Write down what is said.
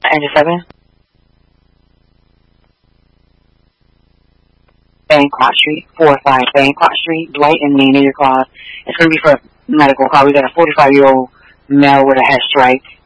Engine 7. Bancroft Street, 405 Bancroft Street, Dwight and me, near your car. It's going to be for medical call. We got a 45-year-old male with a head strike.